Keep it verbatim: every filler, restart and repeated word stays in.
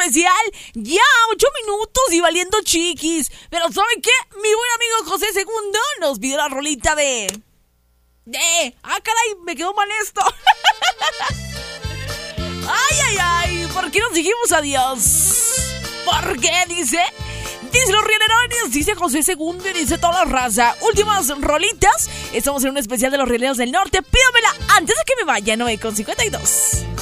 especial. Ya, ocho minutos y valiendo chiquis. Pero ¿saben qué? Mi buen amigo José Segundo nos pidió la rolita de... De... Ah, caray, me quedó mal esto. Ay, ay, ay. ¿Por qué nos dijimos adiós? ¿Por qué? Dice... Dice los rielerones, dice José Segundo y dice toda la raza. Últimas rolitas. Estamos en un especial de los rieleros del norte. Pídamela antes de que me vaya. nueve con cincuenta y dos.